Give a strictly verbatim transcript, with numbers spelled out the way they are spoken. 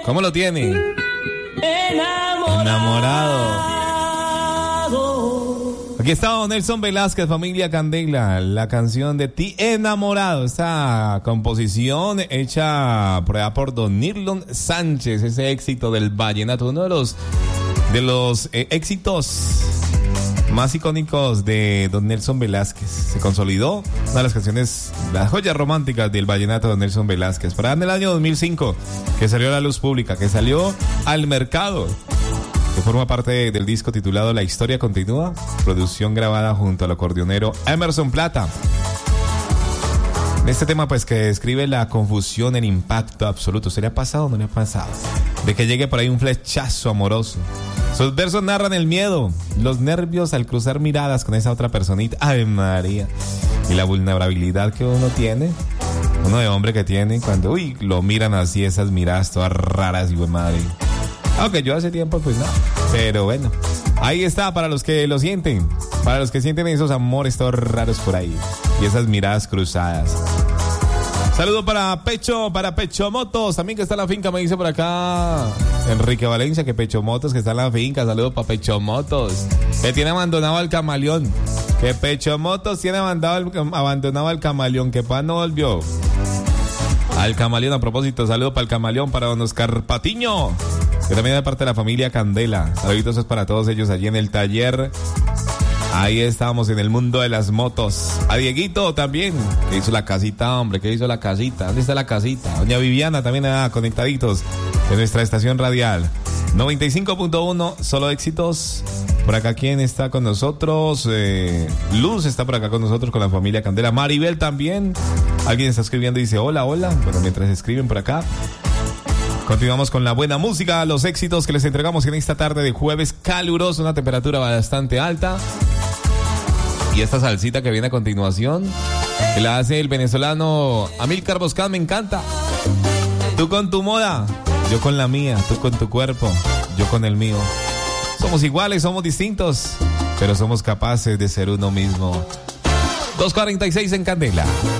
¿Cómo lo tiene? Enamorado. Enamorado. Aquí está don Nelson Velázquez, familia Candela, la canción de Ti Enamorado. Esta composición hecha por allá por don Nirlon Sánchez, ese éxito del vallenato, uno de los, de los eh, éxitos más icónicos de don Nelson Velázquez. Se consolidó una de las canciones, las joyas románticas del vallenato de don Nelson Velázquez. Para en el año dos mil cinco, que salió a la luz pública, que salió al mercado, que forma parte del disco titulado La Historia Continúa, producción grabada junto al acordeonero Emerson Plata. Este tema pues que describe la confusión, el impacto absoluto. ¿Se le ha pasado o no le ha pasado? De que llegue por ahí un flechazo amoroso. Sus versos narran el miedo, los nervios al cruzar miradas con esa otra personita. ¡Ay, María! Y la vulnerabilidad que uno tiene, uno de hombre que tiene cuando, uy, lo miran así, esas miradas todas raras y güey madre. Aunque yo hace tiempo pues no, pero bueno, ahí está para los que lo sienten, para los que sienten esos amores todos raros por ahí y esas miradas cruzadas. Saludo para Pecho, para Pecho Motos, también que está en la finca, me dice por acá Enrique Valencia, que Pecho Motos, que está en la finca. Saludo para Pecho Motos, que tiene abandonado al camaleón, que Pecho Motos tiene abandonado, abandonado al camaleón, que pa' no volvió al camaleón. A propósito, saludo para el camaleón, para don Oscar Patiño, que también es parte de la familia Candela. Saluditos para todos ellos allí en el taller. Ahí estamos en el mundo de las motos. A Dieguito también, que hizo la casita, hombre, que hizo la casita. ¿Dónde está la casita? Doña Viviana también, ah, conectaditos en nuestra estación radial. noventa y cinco punto uno, solo éxitos. Por acá, ¿quién está con nosotros? Eh, Luz está por acá con nosotros, con la familia Candela. Maribel también. Alguien está escribiendo y dice hola, hola. Bueno, mientras escriben por acá, continuamos con la buena música, los éxitos que les entregamos en esta tarde de jueves caluroso, una temperatura bastante alta. Y esta salsita que viene a continuación, que la hace el venezolano Amílcar Boscán, me encanta. Tú con tu moda, yo con la mía, tú con tu cuerpo, yo con el mío. Somos iguales, somos distintos, pero somos capaces de ser uno mismo. dos cuarenta y seis en Candela.